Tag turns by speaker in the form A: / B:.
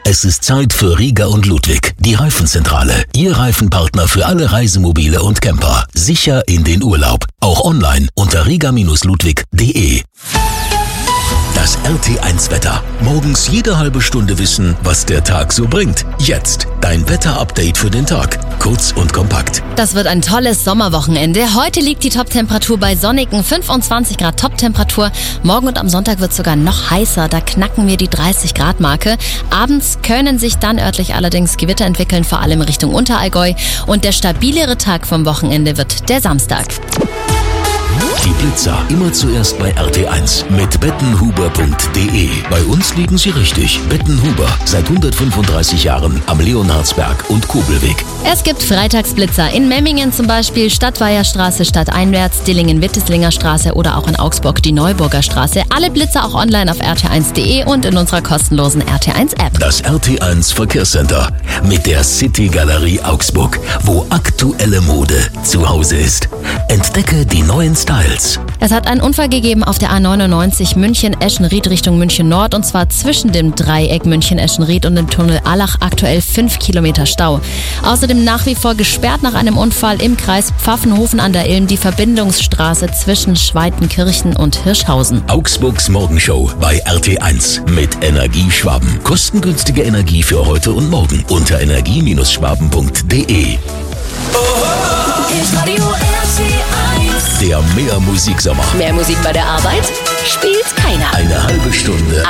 A: Es ist Zeit für Rieger und Ludwig, die Reifenzentrale. Ihr Reifenpartner für alle Reisemobile und Camper. Sicher in den Urlaub. Auch online unter rieger-ludwig.de. Das RT1-Wetter. Morgens jede halbe Stunde wissen, was der Tag so bringt. Jetzt dein Wetter-Update für den Tag. Kurz und kompakt.
B: Das wird ein tolles Sommerwochenende. Heute liegt die Toptemperatur bei sonnigen 25 Grad Toptemperatur. Morgen und am Sonntag wird es sogar noch heißer. Da knacken wir die 30 Grad Marke. Abends können sich dann örtlich allerdings Gewitter entwickeln, vor allem Richtung Unterallgäu. Und der stabilere Tag vom Wochenende wird der Samstag.
A: Die Blitzer immer zuerst bei RT1 mit bettenhuber.de. Bei uns liegen sie richtig. Bettenhuber, seit 135 Jahren am Leonhardsberg und Kobelweg.
B: Es gibt Freitagsblitzer in Memmingen zum Beispiel, Stadtweiherstraße, stadteinwärts, Dillingen-Witteslinger Straße oder auch in Augsburg die Neuburger Straße. Alle Blitzer auch online auf rt1.de und in unserer kostenlosen RT1-App.
A: Das RT1 Verkehrscenter mit der City Galerie Augsburg, wo aktuelle Mode zu Hause ist. Entdecke die neuen Styles.
B: Es hat einen Unfall gegeben auf der A99 München-Eschenried Richtung München Nord, und zwar zwischen dem Dreieck München-Eschenried und dem Tunnel Allach, aktuell 5 Kilometer Stau. Außerdem nach wie vor gesperrt nach einem Unfall im Kreis Pfaffenhofen an der Ilm die Verbindungsstraße zwischen Schweitenkirchen und Hirschhausen.
A: Augsburgs Morgenshow bei RT1 mit Energieschwaben. Kostengünstige Energie für heute und morgen unter energie-schwaben.de. Der Mehr-Musik-Sommer.
B: Mehr Musik bei der Arbeit? Spielt keiner.
A: Eine halbe Stunde